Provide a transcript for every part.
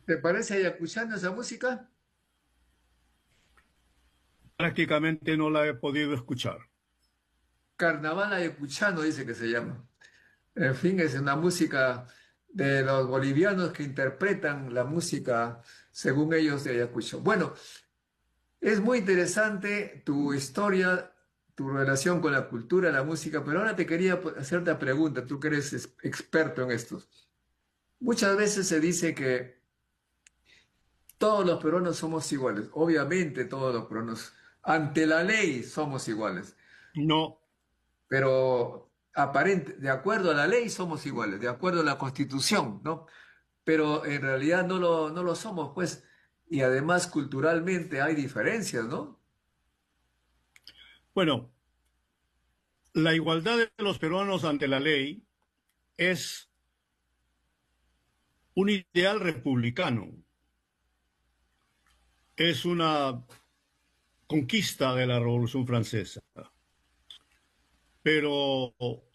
¿Te parece ayacuchano esa música? Prácticamente no la he podido escuchar. Carnaval ayacuchano dice que se llama. En fin, es una música de los bolivianos que interpretan la música según ellos de Ayacucho. Bueno, es muy interesante tu historia, tu relación con la cultura, la música, pero ahora te quería hacer una pregunta, tú que eres experto en esto. Muchas veces se dice que todos los peruanos somos iguales. Obviamente todos los peruanos, ante la ley, somos iguales. No, Pero de acuerdo a la ley somos iguales, de acuerdo a la Constitución, ¿no? Pero en realidad no lo somos, pues, y además culturalmente hay diferencias, ¿no? bueno, la igualdad de los peruanos ante la ley es un ideal republicano, es una conquista de la Revolución Francesa, pero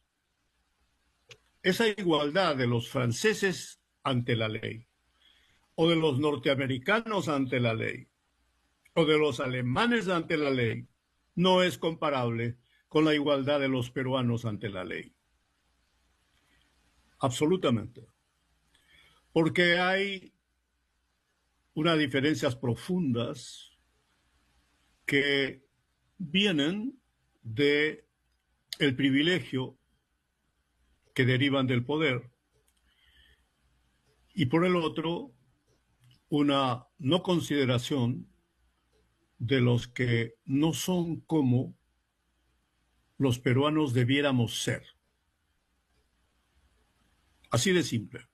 esa igualdad de los franceses ante la ley, o de los norteamericanos ante la ley, o de los alemanes ante la ley, no es comparable con la igualdad de los peruanos ante la ley. Absolutamente. Porque hay unas diferencias profundas que vienen de el privilegio que derivan del poder y por el otro una no consideración de los que no son como los peruanos debiéramos ser. Así de simple.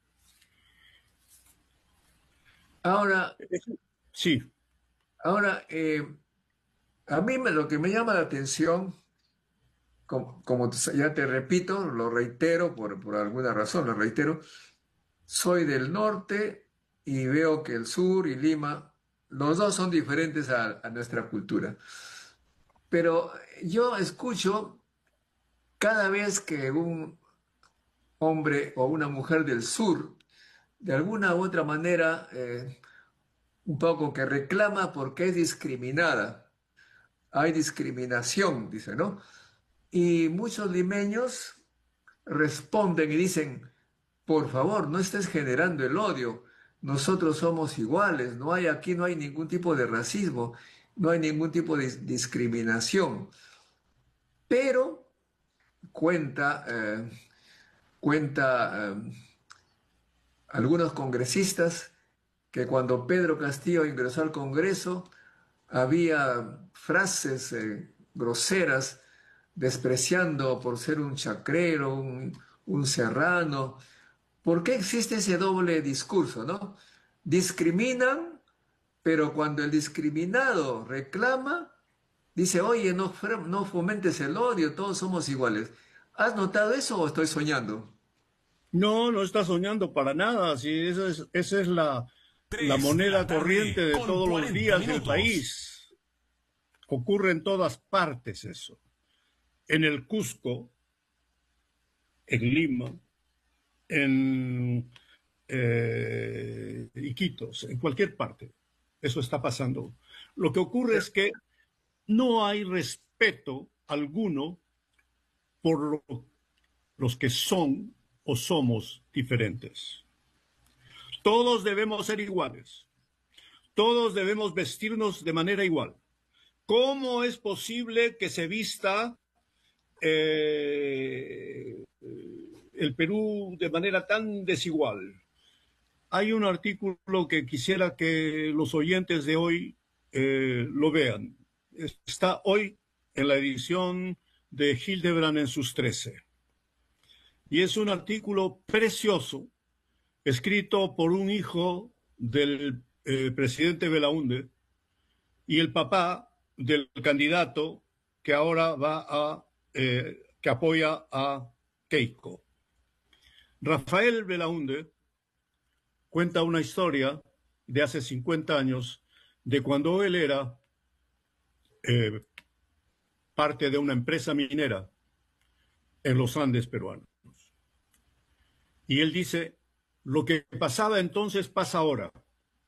Ahora, Sí, ahora a mí lo que me llama la atención, como ya te repito, lo reitero por alguna razón, lo reitero, soy del norte y veo que el sur y Lima, los dos son diferentes a nuestra cultura. Pero yo escucho cada vez que un hombre o una mujer del sur, de alguna u otra manera, un poco que reclama porque es discriminada. Hay discriminación, dice, ¿no? Y muchos limeños responden y dicen, por favor, no estés generando el odio. Nosotros somos iguales, aquí no hay ningún tipo de racismo, no hay ningún tipo de discriminación. Pero cuenta, cuenta algunos congresistas que cuando Pedro Castillo ingresó al Congreso había frases groseras despreciando por ser un chacrero, un serrano. ¿Por qué existe ese doble discurso, no? Discriminan, pero cuando el discriminado reclama, dice, oye, no fomentes el odio, todos somos iguales. ¿Has notado eso o estoy soñando? no, no está soñando para nada. Sí, esa es la 3 de moneda la corriente tarde de con todos los 40 días del minutos. país. Ocurre en todas partes eso. En el Cusco, en Lima, en Iquitos, en cualquier parte. Eso está pasando. Lo que ocurre es que no hay respeto alguno por los que son o somos diferentes. Todos debemos ser iguales. Todos debemos vestirnos de manera igual. ¿Cómo es posible que se vista el Perú de manera tan desigual? Hay un artículo que quisiera que los oyentes de hoy lo vean. Está hoy en la edición de Hildebrand en sus 13. Y es un artículo precioso, escrito por un hijo del presidente Belaúnde y el papá del candidato que ahora que apoya a Keiko. Rafael Belaúnde cuenta una historia de hace 50 años de cuando él era eh, parte de una empresa minera en los Andes peruanos. Y él dice, lo que pasaba entonces pasa ahora.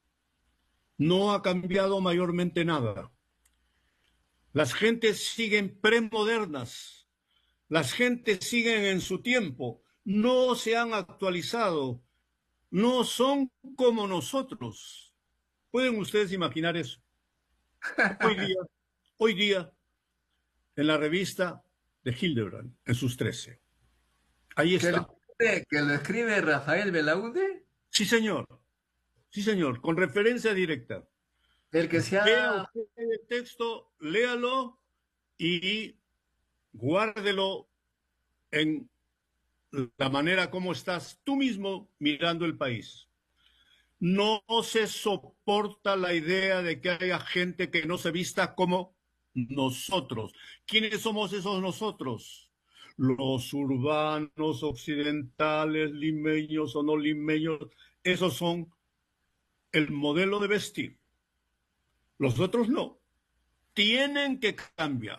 No ha cambiado mayormente nada. Las gentes siguen premodernas, las gentes siguen en su tiempo, no se han actualizado, no son como nosotros. ¿Pueden ustedes imaginar eso? Hoy día, hoy día, en la revista de Hildebrand, en sus 13. Ahí está. Que lo escribe Rafael Belaúnde, Sí, señor. Sí, señor. Con referencia directa. el que se Vea ha... usted el texto, léalo y guárdelo en la manera como estás tú mismo mirando el país. No se soporta la idea de que haya gente que no se vista como nosotros. ¿Quiénes somos esos nosotros? Los urbanos, occidentales, limeños o no limeños, esos son el modelo de vestir. Los otros no. Tienen que cambiar.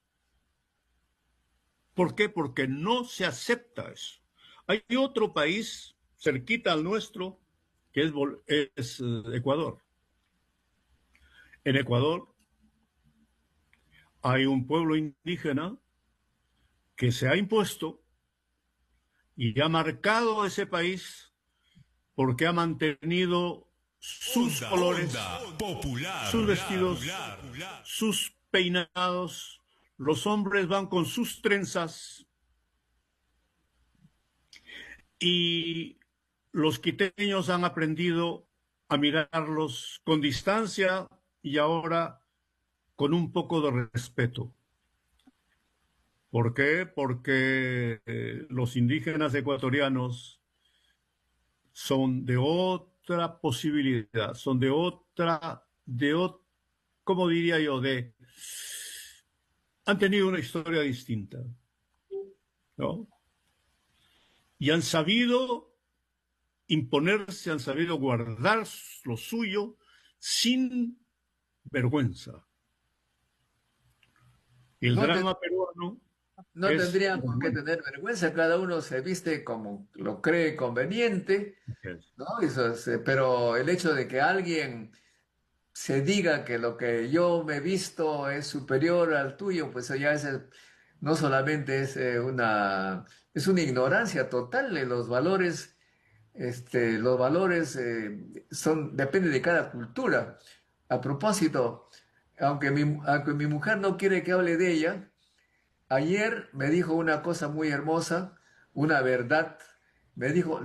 ¿Por qué? Porque no se acepta eso. Hay otro país cerquita al nuestro que es Ecuador. En Ecuador hay un pueblo indígena que se ha impuesto y ha marcado ese país porque ha mantenido sus colores, Popular, sus vestidos, sus peinados. Los hombres van con sus trenzas y los quiteños han aprendido a mirarlos con distancia y ahora con un poco de respeto. ¿Por qué? Porque los indígenas ecuatorianos son de otra posibilidad, son de otra, ¿cómo diría yo? Han tenido una historia distinta, ¿no? Y han sabido imponerse, han sabido guardar lo suyo sin vergüenza. Y el No, drama peruano no es tendrían por qué vergüenza. tener vergüenza, cada uno se viste como lo cree conveniente, ¿no? Pero el hecho de que alguien se diga que lo que yo me he visto es superior al tuyo, pues ya no solamente es una ignorancia total de los valores, los valores depende de cada cultura. A propósito, aunque mi mujer no quiere que hable de ella, ayer me dijo una cosa muy hermosa, una verdad. Me dijo,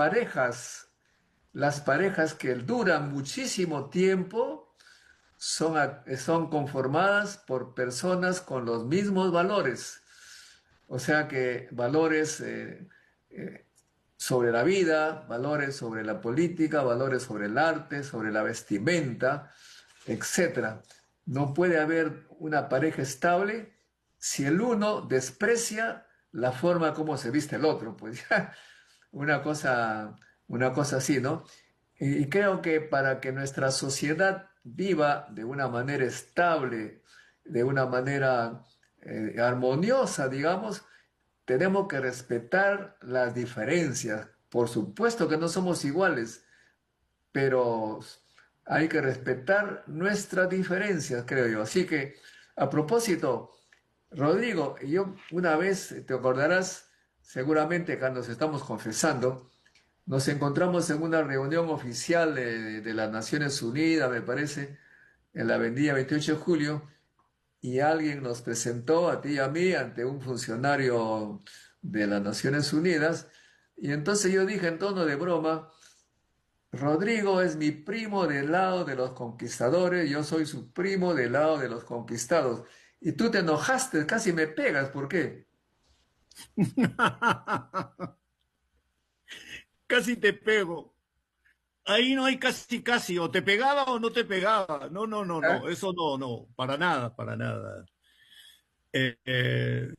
las parejas que duran muchísimo tiempo son conformadas por personas con los mismos valores. O sea que valores eh, sobre la vida, valores sobre la política, valores sobre el arte, sobre la vestimenta, etcétera. No puede haber una pareja estable si el uno desprecia la forma como se viste el otro, pues ya, una cosa, una cosa así, ¿no? Y creo que para que nuestra sociedad viva de una manera estable, de una manera armoniosa, digamos, tenemos que respetar las diferencias. Por supuesto que no somos iguales, pero hay que respetar nuestras diferencias, creo yo. Así que, a propósito, Rodrigo, yo una vez, te acordarás, seguramente cuando nos estamos confesando, nos encontramos en una reunión oficial de las Naciones Unidas, me parece, en la avenida 28 de Julio, y alguien nos presentó a ti y a mí ante un funcionario de las Naciones Unidas, y entonces yo dije en tono de broma, Rodrigo es mi primo del lado de los conquistadores, yo soy su primo del lado de los conquistados. Y tú te enojaste, casi me pegas, ¿por qué? Casi te pego. Ahí no hay casi casi, o te pegaba o no te pegaba. No, no, no, ¿Ah? no, eso no, no, para nada, para nada. Eh, eh,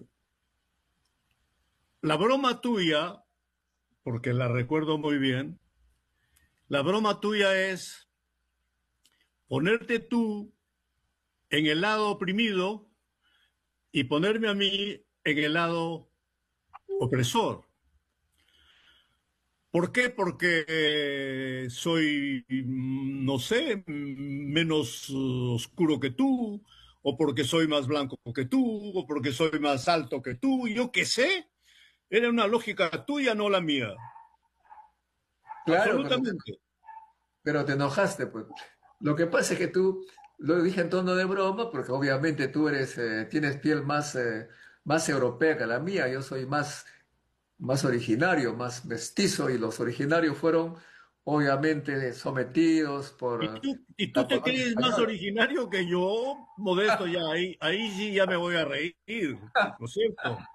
la broma tuya, porque la recuerdo muy bien, la broma tuya es ponerte tú en el lado oprimido y ponerme a mí en el lado opresor. ¿Por qué? Porque soy, no sé, menos oscuro que tú, o porque soy más blanco que tú, o porque soy más alto que tú, yo qué sé. Era una lógica tuya, no la mía. Claro, Absolutamente. pero te enojaste, pues. Lo que pasa es que tú, lo dije en tono de broma, porque obviamente tú eres, tienes piel más europea que la mía, yo soy más originario, más mestizo, y los originarios fueron obviamente sometidos por Y tú la te colonia crees más española. originario que yo, Modesto, ya ahí sí ya me voy a reír, ¿no es cierto?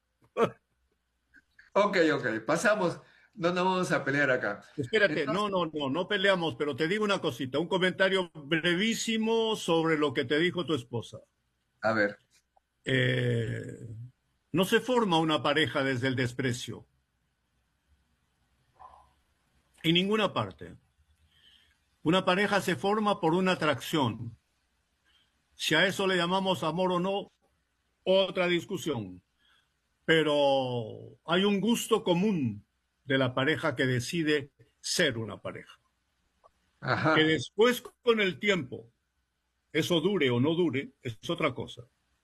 Ok, ok, pasamos, no nos vamos a pelear acá. Espérate, Entonces, no peleamos, pero te digo una cosita, un comentario brevísimo sobre lo que te dijo tu esposa. a ver, Eh, no se forma una pareja desde el desprecio, en ninguna parte. Una pareja se forma por una atracción. Si a eso le llamamos amor o no, otra discusión. Pero hay un gusto común de la pareja que decide ser una pareja. Que ajá, después, con el tiempo, eso dure o no dure, es otra cosa.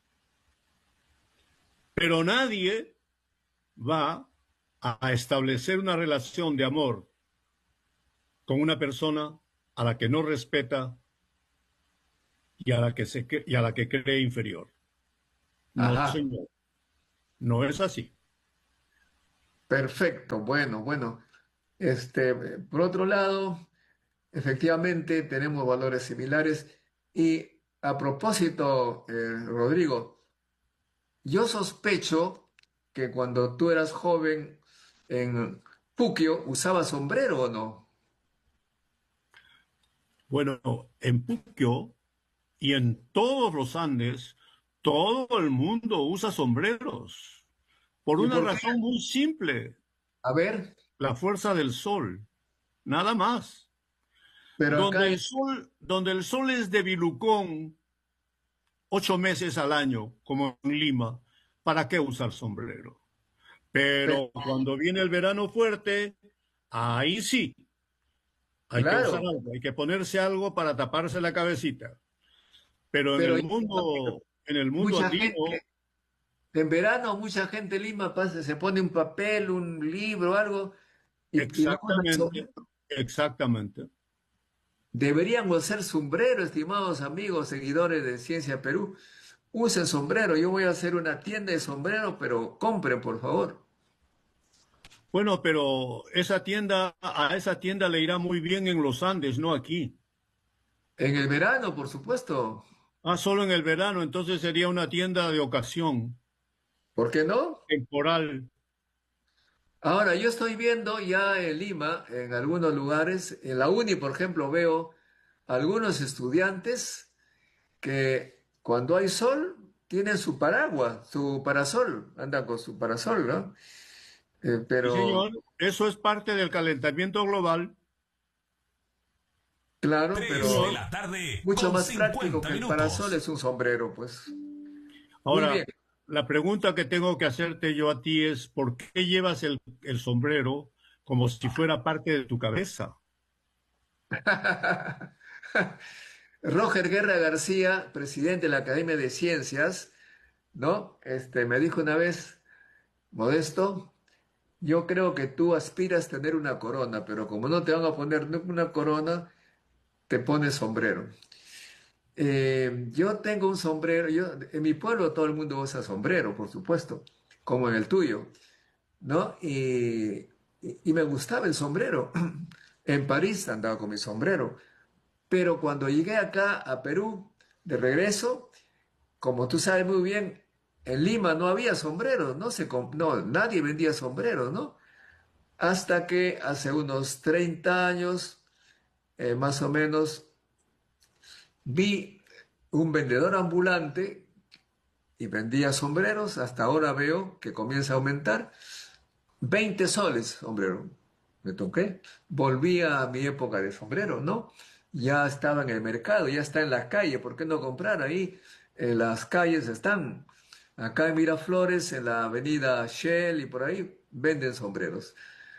Pero nadie va a establecer una relación de amor con una persona a la que no respeta y a la que cree inferior. No, ajá, señor, no es así. perfecto, bueno, por otro lado, efectivamente tenemos valores similares y a propósito, Rodrigo, yo sospecho que cuando tú eras joven en Puquio usabas sombrero o no. Bueno, en Puquio y en todos los Andes, todo el mundo usa sombreros por ¿Y una por qué? razón muy simple, A ver, la fuerza del sol, nada más. pero acá en... Donde el sol es de Bilucón 8 meses al año, como en Lima, ¿para qué usar sombrero? pe- Pero cuando viene el verano fuerte, ahí sí, hay que usar claro, algo, hay que ponerse algo para taparse la cabecita. Pero pero en el mundo mucha andino, gente, en verano mucha gente en Lima pasa, se pone un papel, un libro, algo, y no usa exactamente, sombrero. exactamente. Deberíamos ser sombrero, estimados amigos, seguidores de Ciencia Perú. Usen sombrero. Yo voy a hacer una tienda de sombrero, pero compren, por favor. Bueno, pero a esa tienda le irá muy bien en los Andes, no aquí. En el verano, por supuesto. Ah, solo en el verano, entonces sería una tienda de ocasión, ¿Por qué no? temporal. Ahora, yo estoy viendo ya en Lima, en algunos lugares, en la uni, por ejemplo, veo algunos estudiantes que cuando hay sol tienen su paraguas, su parasol, andan con su parasol, ¿no? Sí, Pero, señor, eso es parte del calentamiento global. claro, Sí, 3 de señor. pero la tarde mucho con más práctico 50 que el parasol minutos. es un sombrero, pues. Muy bien. Ahora, la pregunta que tengo que hacerte yo a ti es, ¿por qué llevas el sombrero como si fuera parte de tu cabeza? Roger Guerra García, presidente de la Academia de Ciencias, ¿no? Me dijo una vez, Modesto, yo creo que tú aspiras a tener una corona, pero como no te van a poner una corona, te pones sombrero. Yo tengo un sombrero, en mi pueblo todo el mundo usa sombrero, por supuesto, como en el tuyo, ¿no? Y me gustaba el sombrero. En París andaba con mi sombrero. Pero cuando llegué acá a Perú, de regreso, como tú sabes muy bien, en Lima no había sombreros, no, nadie vendía sombreros, ¿no? Hasta que hace unos 30 años, más o menos, vi un vendedor ambulante y vendía sombreros. Hasta ahora veo que comienza a aumentar. 20 soles, sombrero. Me toqué. Volví a mi época de sombrero, ¿no? Ya estaba en el mercado, ya está en la calle. ¿Por qué no comprar ahí? Las calles están. Acá en Miraflores, en la avenida Shell y por ahí, venden sombreros.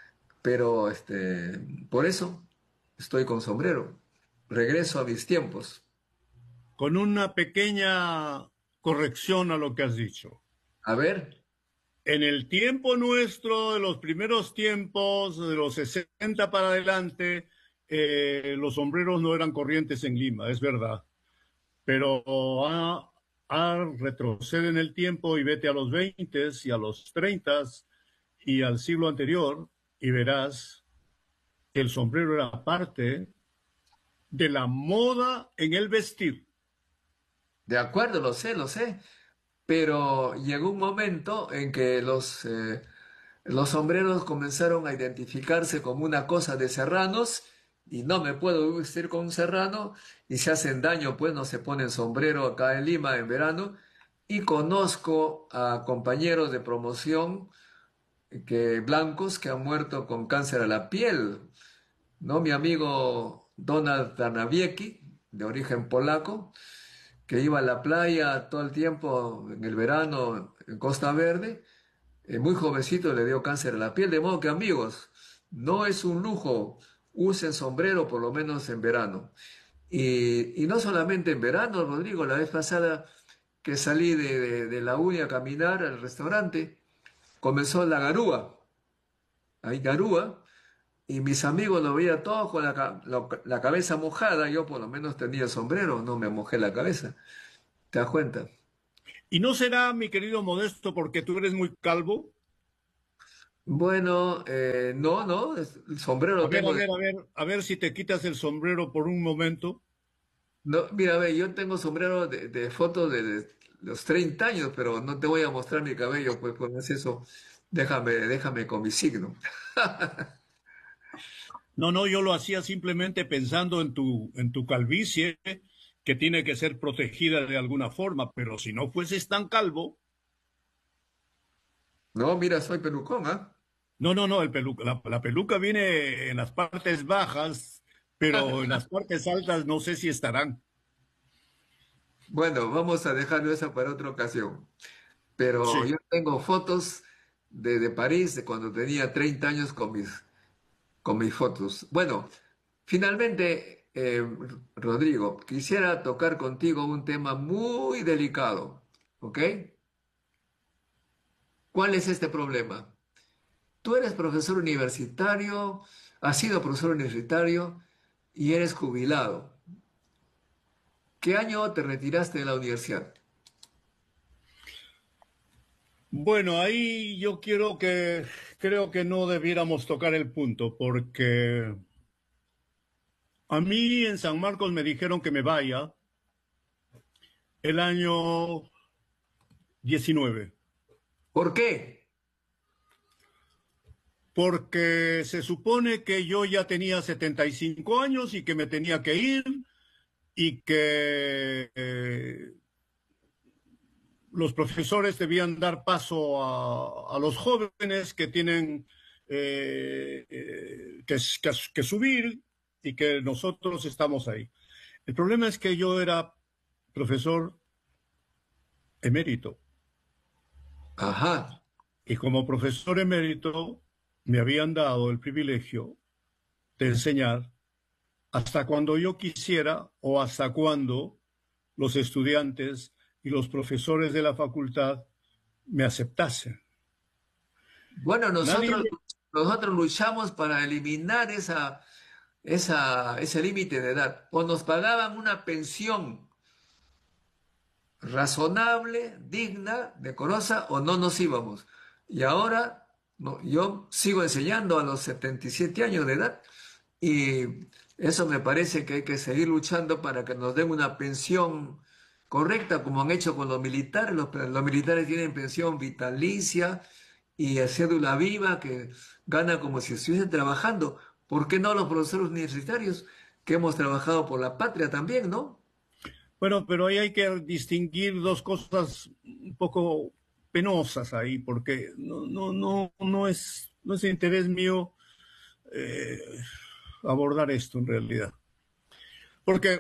pero por eso estoy con sombrero. Regreso a mis tiempos. Con una pequeña corrección a lo que has dicho. A ver, En el tiempo nuestro, de los primeros tiempos, de los 60 para adelante, los sombreros no eran corrientes en Lima, es verdad. Pero retrocede en el tiempo y vete a los 20 y a los 30 y al siglo anterior y verás que el sombrero era parte de la moda en el vestir. de acuerdo, lo sé, pero llegó un momento en que los sombreros comenzaron a identificarse como una cosa de serranos y no me puedo vestir con un serrano y se hacen daño, pues no se ponen sombrero acá en Lima en verano. Y conozco a compañeros de promoción blancos que han muerto con cáncer a la piel, ¿no? Mi amigo Donald Tarnawiecki, de origen polaco, que iba a la playa todo el tiempo en el verano en Costa Verde, muy jovencito le dio cáncer a la piel, de modo que amigos, no es un lujo, usen sombrero por lo menos en verano. Y no solamente en verano, Rodrigo, la vez pasada que salí de la uni a caminar al restaurante, comenzó la garúa, hay garúa, y mis amigos lo veía todos con la cabeza mojada, yo por lo menos tenía sombrero, no me mojé la cabeza, ¿te das cuenta? Y no será, mi querido Modesto, porque tú eres muy calvo. Bueno, no, no, el sombrero A lo ver, a tengo de... ver, a ver, a ver si te quitas el sombrero por un momento. No, mira, ve, yo tengo sombrero de fotos de los 30 años, pero no te voy a mostrar mi cabello, pues por más eso, déjame con mi signo. No, no, yo lo hacía simplemente pensando en tu calvicie, que tiene que ser protegida de alguna forma, pero si no fueses tan calvo, No, mira, soy pelucón, ¿ah? no, no, no, la peluca viene en las partes bajas, pero en las partes altas no sé si estarán. Bueno, vamos a dejarlo eso para otra ocasión. Pero Sí. yo tengo fotos de París de cuando tenía 30 años con mis fotos. Bueno, finalmente, Rodrigo, quisiera tocar contigo un tema muy delicado, ¿ok? ¿Cuál es este problema? Tú eres profesor universitario, has sido profesor universitario y eres jubilado. ¿Qué año te retiraste de la universidad? Bueno, ahí yo creo que no debiéramos tocar el punto, porque a mí en San Marcos me dijeron que me vaya el año 19, ¿Por qué? porque se supone que yo ya tenía 75 años y que me tenía que ir y que los profesores debían dar paso a los jóvenes que tienen que subir y que nosotros estamos ahí. El problema es que yo era profesor emérito Ajá. y como profesor emérito me habían dado el privilegio de enseñar hasta cuando yo quisiera o hasta cuando los estudiantes y los profesores de la facultad me aceptasen. Bueno, Nadie, nosotros luchamos para eliminar ese límite de edad. O nos pagaban una pensión razonable, digna, decorosa, o no nos íbamos. Y ahora no, yo sigo enseñando a los 77 años de edad y eso me parece que hay que seguir luchando para que nos den una pensión correcta, como han hecho con los militares. Los militares tienen pensión vitalicia y cédula viva que gana como si estuviesen trabajando. ¿Por qué no los profesores universitarios que hemos trabajado por la patria también, no? bueno, pero ahí hay que distinguir dos cosas un poco penosas ahí, porque no es interés mío eh, abordar esto en realidad. Porque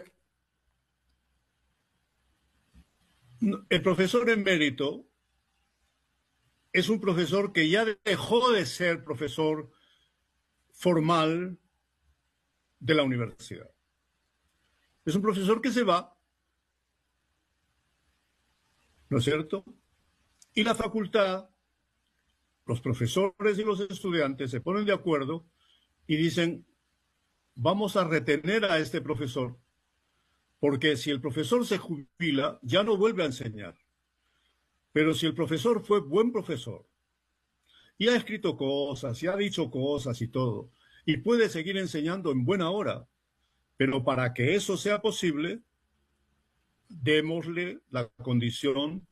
el profesor emérito es un profesor que ya dejó de ser profesor formal de la universidad. Es un profesor que se va, ¿no es cierto? Y la facultad, los profesores y los estudiantes se ponen de acuerdo y dicen, vamos a retener a este profesor, porque si el profesor se jubila, ya no vuelve a enseñar. Pero si el profesor fue buen profesor y ha escrito cosas y ha dicho cosas y todo, y puede seguir enseñando en buena hora, pero para que eso sea posible, démosle la condición,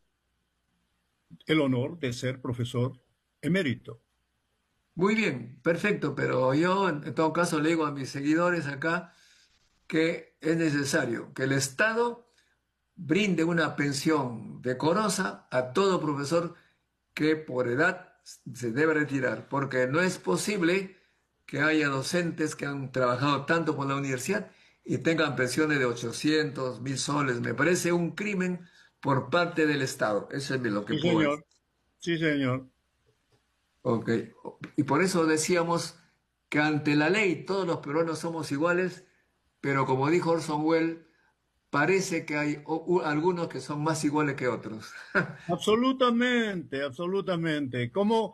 el honor de ser profesor emérito. Muy bien, perfecto, pero yo en todo caso le digo a mis seguidores acá que es necesario que el Estado brinde una pensión decorosa a todo profesor que por edad se debe retirar, porque no es posible que haya docentes que han trabajado tanto por la universidad y tengan pensiones de 800, 1000 soles. Me parece un crimen por parte del Estado. Eso es lo que Sí, puedo decir. señor. Sí, señor. Ok. Y por eso decíamos que ante la ley todos los peruanos somos iguales, pero como dijo Orson Welles, parece que hay algunos que son más iguales que otros. Absolutamente, absolutamente.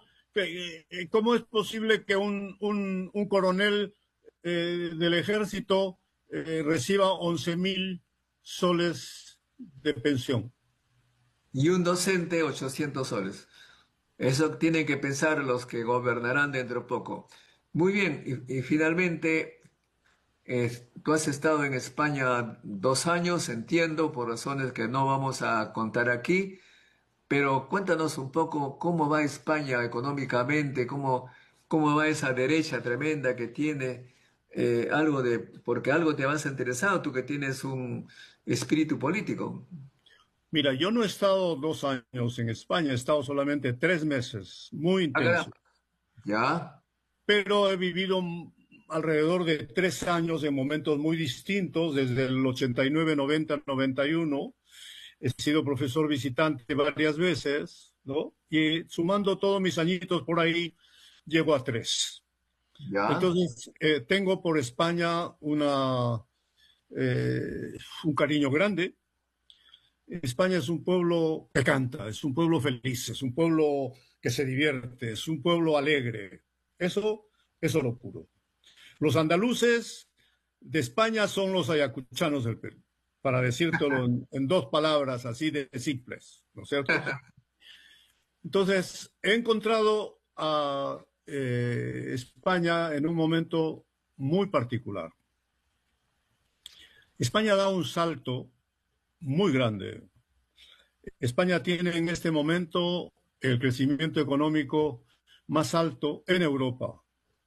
¿Cómo es posible que un coronel del ejército reciba 11.000 soles de pensión? Y un docente 800 soles. Eso tienen que pensar los que gobernarán dentro de poco. Muy bien, y finalmente, tú has estado en España 2 años, entiendo, por razones que no vamos a contar aquí, pero cuéntanos un poco cómo va España económicamente, cómo va esa derecha tremenda que tiene porque algo te has interesado, tú que tienes un espíritu político. Mira, yo no he estado 2 años en España, he estado solamente 3 meses, muy Ah, intenso, caramba. Ya, pero he vivido alrededor de 3 años en momentos muy distintos, desde el 89, 90, 91. He sido profesor visitante varias veces, ¿no? Y sumando todos mis añitos por ahí, llego a 3. ya. Entonces, tengo por España un cariño grande. España es un pueblo que canta, es un pueblo feliz, es un pueblo que se divierte, es un pueblo alegre. Eso lo puro. Los andaluces de España son los ayacuchanos del Perú, para decírtelo en 2 palabras así de simples, ¿no es cierto? Entonces, he encontrado a España en un momento muy particular. España da un salto muy grande. España tiene en este momento el crecimiento económico más alto en Europa.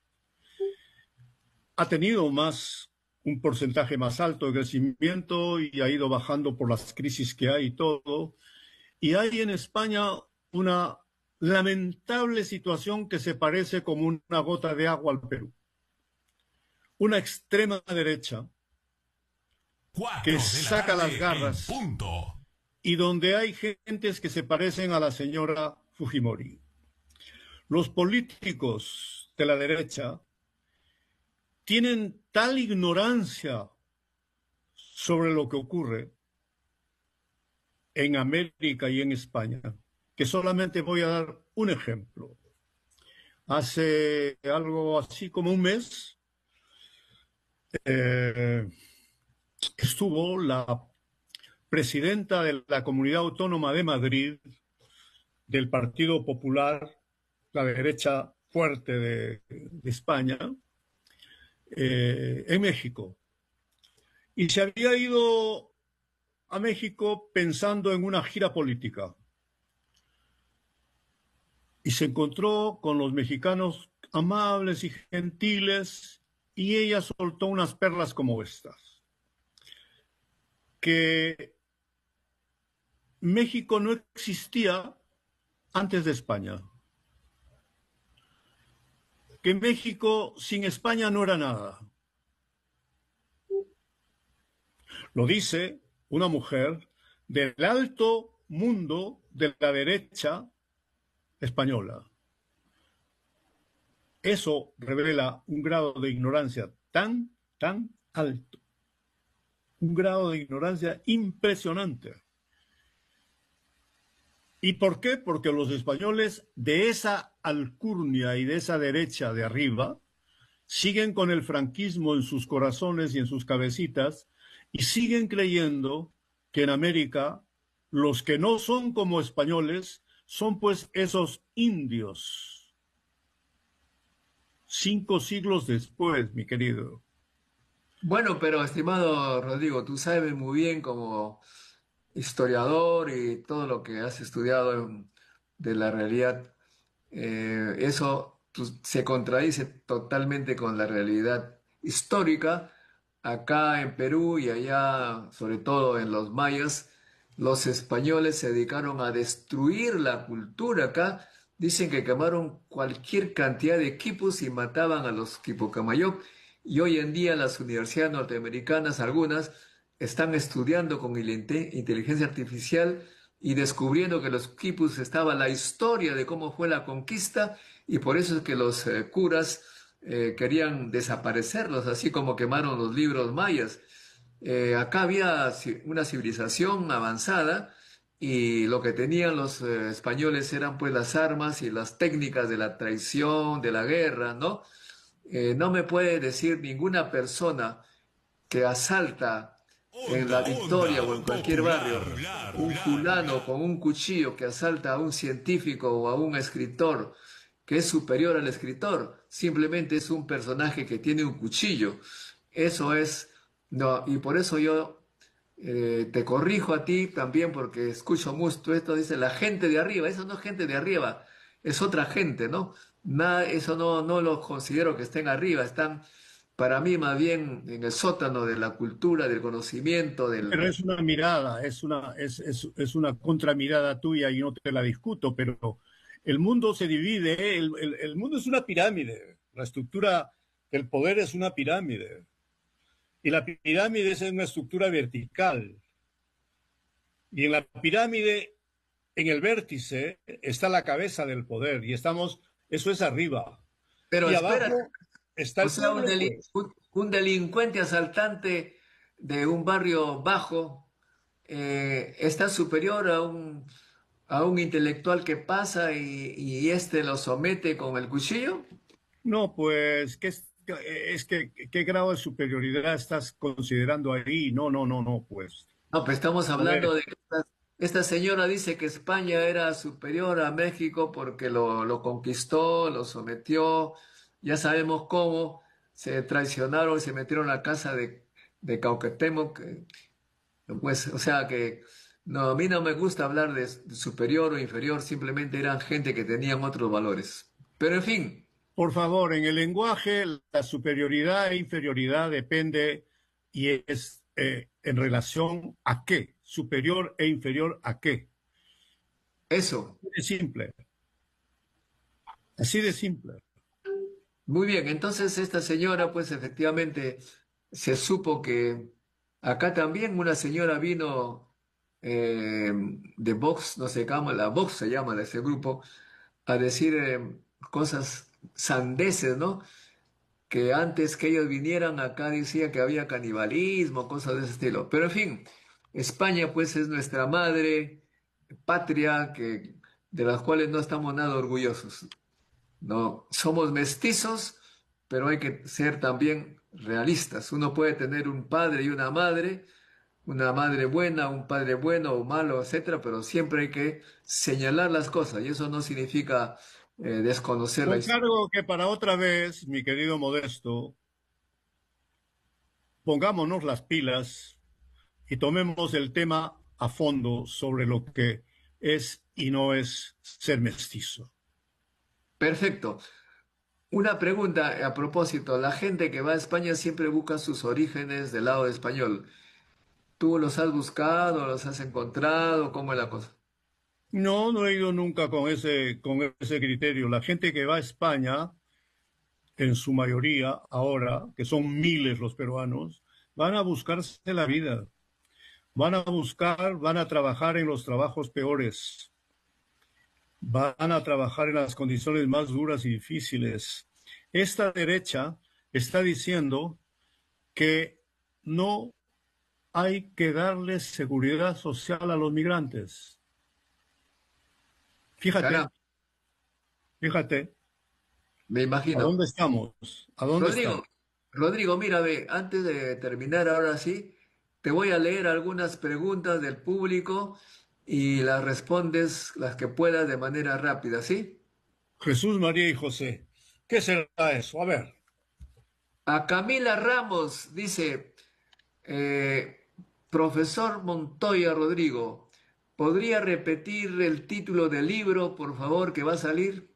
Ha tenido un porcentaje más alto de crecimiento y ha ido bajando por las crisis que hay y todo. Y hay en España una lamentable situación que se parece como una gota de agua al Perú. Una extrema derecha que 4 de la saca las tarde en garras punto. y donde hay gentes que se parecen a la señora Fujimori. Los políticos de la derecha tienen tal ignorancia sobre lo que ocurre en América y en España que solamente voy a dar un ejemplo. Hace algo así como un mes eh, estuvo la presidenta de la Comunidad Autónoma de Madrid del Partido Popular, la derecha fuerte de España, en México. Y se había ido a México pensando en una gira política. Y se encontró con los mexicanos amables y gentiles y ella soltó unas perlas como estas. Que México no existía antes de España. Que México sin España no era nada. Lo dice una mujer del alto mundo de la derecha española. Eso revela un grado de ignorancia tan alto, un grado de ignorancia impresionante. ¿Y por qué? Porque los españoles de esa alcurnia y de esa derecha de arriba siguen con el franquismo en sus corazones y en sus cabecitas y siguen creyendo que en América los que no son como españoles son pues esos indios. 5 siglos después, mi querido. Bueno, pero estimado Rodrigo, tú sabes muy bien como historiador y todo lo que has estudiado de la realidad, eso pues, se contradice totalmente con la realidad histórica. Acá en Perú y allá, sobre todo en los mayas, los españoles se dedicaron a destruir la cultura acá. Dicen que quemaron cualquier cantidad de quipus y mataban a los Quipucamayop. Y hoy en día las universidades norteamericanas, algunas, están estudiando con inteligencia artificial y descubriendo que los quipus estaba la historia de cómo fue la conquista y por eso es que los curas querían desaparecerlos, así como quemaron los libros mayas. Acá había una civilización avanzada y lo que tenían los españoles eran pues las armas y las técnicas de la traición, de la guerra, ¿no? No me puede decir ninguna persona que asalta en La Victoria o en cualquier barrio un fulano con un cuchillo que asalta a un científico o a un escritor que es superior al escritor, simplemente es un personaje que tiene un cuchillo. Eso es, no, y por eso yo te corrijo a ti también porque escucho mucho esto, dice la gente de arriba, eso no es gente de arriba, es otra gente, ¿no? Nada, eso no lo considero que estén arriba, están para mí más bien en el sótano de la cultura, del conocimiento, Pero del... es una mirada, es una contramirada tuya y no te la discuto, pero el mundo se divide, el mundo es una pirámide, la estructura del poder es una pirámide, y la pirámide es una estructura vertical, y en la pirámide, en el vértice, está la cabeza del poder, y estamos, eso es arriba, Pero y espérate, abajo está o el sea, pueblo, pues. un delincuente asaltante de un barrio bajo está superior a un intelectual que pasa y este lo somete con el cuchillo. No, pues, ¿qué grado de superioridad estás considerando ahí? No, no, no, no, pues. No, pues estamos A ver, hablando de que esta señora dice que España era superior a México porque lo conquistó, lo sometió, ya sabemos cómo, se traicionaron, se metieron a la casa de Cauquetemoc, pues, o sea que no, a mí no me gusta hablar de superior o inferior, simplemente eran gente que tenían otros valores. Pero en fin, por favor, en el lenguaje, la superioridad e inferioridad depende y es en relación a qué, superior e inferior a qué. eso, Así de simple, así de simple. muy bien, entonces esta señora pues efectivamente se supo que acá también una señora vino de Vox, no sé cómo, la Vox se llama de ese grupo, a decir cosas sandeces, ¿no? Que antes que ellos vinieran acá decía que había canibalismo, cosas de ese estilo. Pero en fin, España pues es nuestra madre patria de las cuales no estamos nada orgullosos. No, somos mestizos, pero hay que ser también realistas. Uno puede tener un padre y una madre buena, un padre bueno o malo, etcétera, pero siempre hay que señalar las cosas y eso no significa desconocer Te la historia. encargo que para otra vez, mi querido Modesto, pongámonos las pilas y tomemos el tema a fondo sobre lo que es y no es ser mestizo. Perfecto. Una pregunta a propósito. La gente que va a España siempre busca sus orígenes del lado español. ¿Tú los has buscado, los has encontrado? ¿Cómo es la cosa? No, no he ido nunca con ese criterio. La gente que va a España, en su mayoría ahora, que son miles los peruanos, van a buscarse la vida, van a trabajar en los trabajos peores, van a trabajar en las condiciones más duras y difíciles. esta derecha está diciendo que no hay que darle seguridad social a los migrantes. Fíjate, Caramba, fíjate, me ¿a imagino. dónde estamos? ¿A dónde estamos? Rodrigo, Rodrigo, mira, ve, antes de terminar ahora sí, te voy a leer algunas preguntas del público y las respondes las que puedas de manera rápida, ¿sí? Jesús, María y José. ¿Qué será eso? A ver. A Camila Ramos dice, eh, profesor Montoya Rodrigo, ¿podría repetir el título del libro, por favor, que va a salir?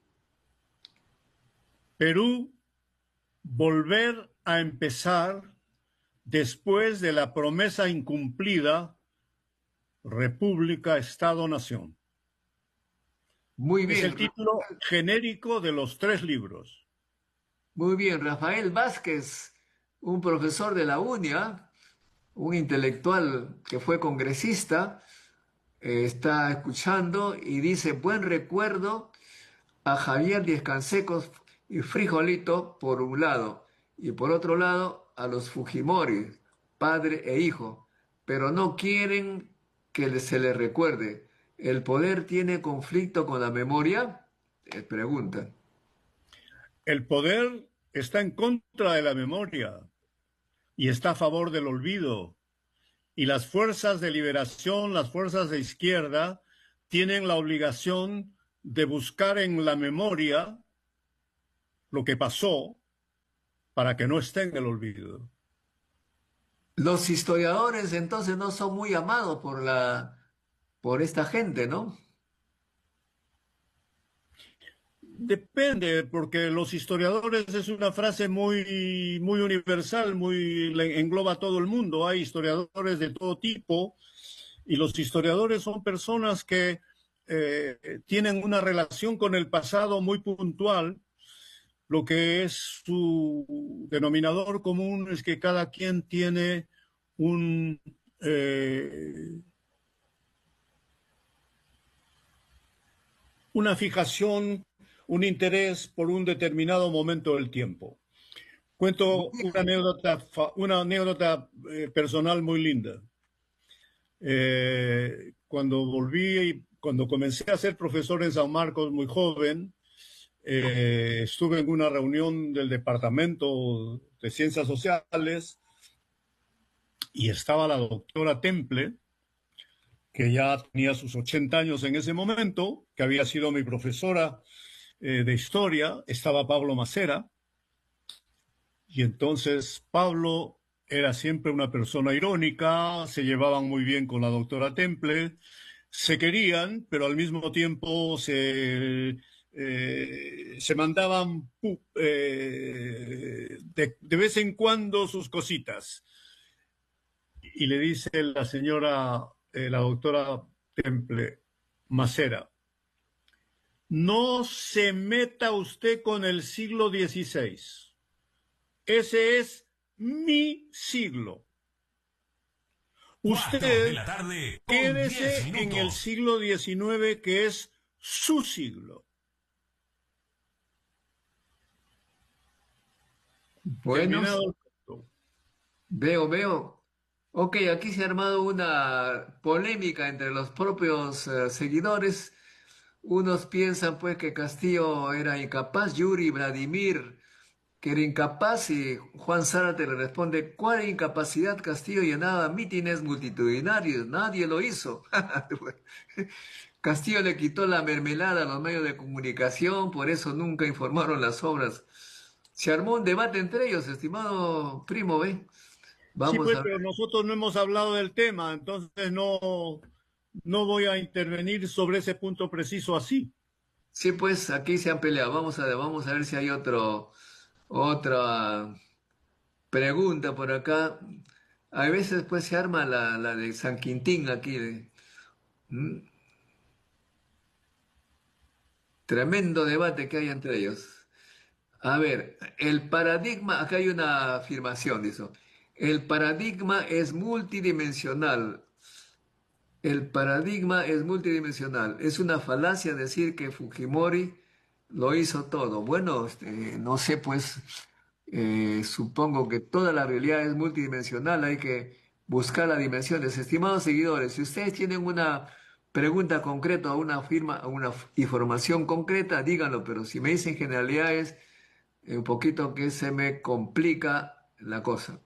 Perú, volver a empezar después de la promesa incumplida, República, Estado, Nación. Muy Es bien, el título genérico de los tres libros. muy bien. Rafael Vázquez, un profesor de la UNIA, un intelectual que fue congresista, está escuchando y dice, buen recuerdo a Javier Díaz Cansecos y Frijolito por un lado, y por otro lado a los Fujimori, padre e hijo, pero no quieren que se les recuerde. ¿El poder tiene conflicto con la memoria? Pregunta. El poder está en contra de la memoria y está a favor del olvido. Y las fuerzas de liberación, las fuerzas de izquierda, tienen la obligación de buscar en la memoria lo que pasó para que no esté en el olvido. Los historiadores entonces no son muy amados por esta gente, ¿no? Depende, porque los historiadores es una frase muy universal, engloba a todo el mundo. Hay historiadores de todo tipo y los historiadores son personas que tienen una relación con el pasado muy puntual. Lo que es su denominador común es que cada quien tiene un, eh, una fijación, un interés por un determinado momento del tiempo. Cuento una anécdota personal muy linda. Cuando comencé a ser profesor en San Marcos muy joven, estuve en una reunión del Departamento de Ciencias Sociales y estaba la doctora Temple, que ya tenía sus 80 años en ese momento, que había sido mi profesora de historia, estaba Pablo Macera, y entonces Pablo era siempre una persona irónica, se llevaban muy bien con la doctora Temple, se querían, pero al mismo tiempo se mandaban de vez en cuando sus cositas. Y le dice la señora, la doctora Temple, Macera, no se meta usted con el siglo XVI. Ese es mi siglo. Usted quédese en el siglo XIX, que es su siglo. Bueno, Terminado el punto. veo. Ok, aquí se ha armado una polémica entre los propios seguidores. Unos piensan pues que Castillo era incapaz, Yuri Vladimir que era incapaz y Juan Zárate le responde, ¿cuál incapacidad? Castillo llenaba mítines multitudinarios, nadie lo hizo. Castillo le quitó la mermelada a los medios de comunicación, por eso nunca informaron las obras. Se armó un debate entre ellos, estimado primo, ¿ve? Sí, Vamos pues, a ver. pero nosotros no hemos hablado del tema, entonces no voy a intervenir sobre ese punto preciso así. Sí, pues aquí se han peleado. Vamos a ver si hay otra pregunta por acá. A veces pues se arma la de San Quintín aquí. ¿Mm? Tremendo debate que hay entre ellos. A ver, el paradigma, acá hay una afirmación, dice. El paradigma es multidimensional. El paradigma es multidimensional. Es una falacia decir que Fujimori lo hizo todo. Bueno, no sé, pues supongo que toda la realidad es multidimensional, hay que buscar las dimensiones. Estimados seguidores, si ustedes tienen una pregunta concreta o una firma, o una información concreta, díganlo, pero si me dicen generalidades, un poquito que se me complica la cosa.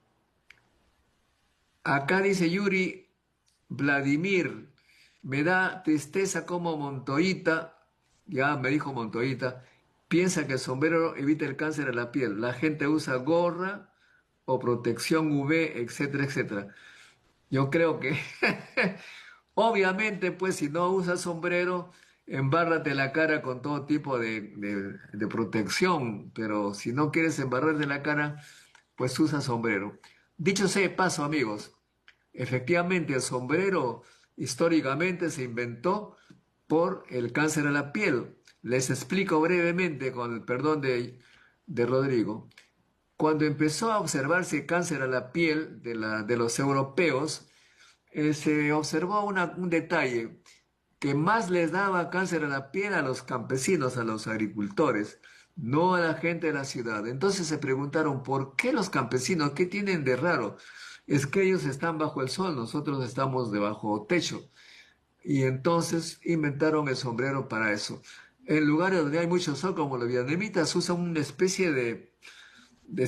Acá dice Yuri Vladimir, me da tristeza como Montoyita, ya me dijo Montoyita, piensa que el sombrero evita el cáncer de la piel. La gente usa gorra o protección UV, etcétera, etcétera. Yo creo que, obviamente, pues si no usas sombrero, embárrate la cara con todo tipo de protección, pero si no quieres embarrarte la cara, pues usa sombrero. Dicho sea de paso, amigos, efectivamente el sombrero históricamente se inventó por el cáncer a la piel. Les explico brevemente, con el perdón de Rodrigo. Cuando empezó a observarse cáncer a la piel de los europeos, se observó un detalle que más les daba cáncer a la piel a los campesinos, a los agricultores, no a la gente de la ciudad. Entonces se preguntaron, ¿por qué los campesinos? ¿Qué tienen de raro? Es que ellos están bajo el sol, nosotros estamos debajo techo. Y entonces inventaron el sombrero para eso. En lugares donde hay mucho sol, como los vietnamitas, usan una especie de,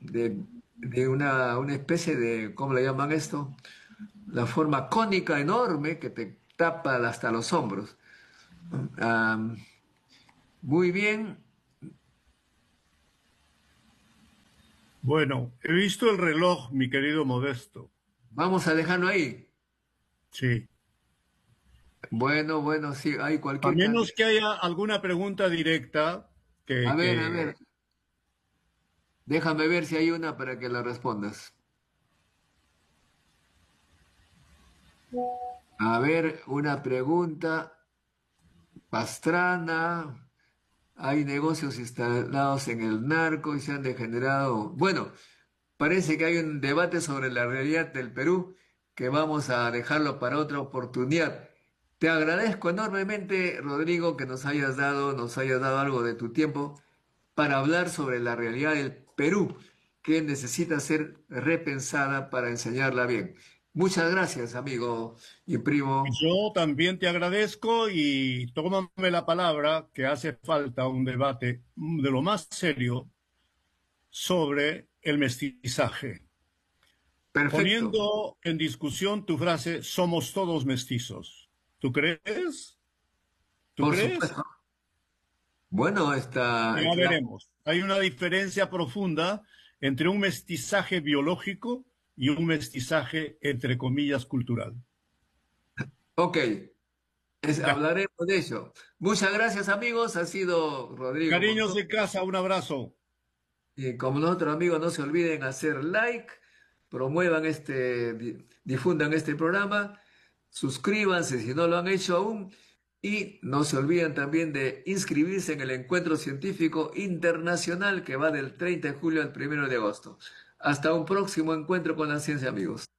una especie de, ¿cómo le llaman esto? La forma cónica enorme que te tapa hasta los hombros. Ah, muy bien, Bueno, he visto el reloj, mi querido Modesto. vamos a dejarlo ahí. Sí. Bueno, bueno, sí, hay A cualquier menos cantidad. que haya alguna pregunta directa A que ver, déjame ver si hay una para que la respondas. A ver, una pregunta. Pastrana, hay negocios instalados en el narco y se han degenerado. Bueno, parece que hay un debate sobre la realidad del Perú que vamos a dejarlo para otra oportunidad. Te agradezco enormemente, Rodrigo, que nos hayas dado algo de tu tiempo para hablar sobre la realidad del Perú, que necesita ser repensada para enseñarla bien. Muchas gracias, amigo y primo. yo también te agradezco y tómame la palabra que hace falta un debate de lo más serio sobre el mestizaje, Perfecto, poniendo en discusión tu frase, somos todos mestizos. ¿Tú crees? ¿Tú por crees? supuesto. Bueno, Ya la veremos. Hay una diferencia profunda entre un mestizaje biológico y un mestizaje, entre comillas, cultural. ok, Ya. hablaremos de ello. Muchas gracias, amigos. Ha sido Rodrigo Cariños Montón. de casa, un abrazo. Y como nosotros, amigos, no se olviden hacer like, promuevan difundan este programa, suscríbanse si no lo han hecho aún y no se olviden también de inscribirse en el Encuentro Científico Internacional que va del 30 de julio al 1 de agosto. Hasta un próximo encuentro con la ciencia, amigos.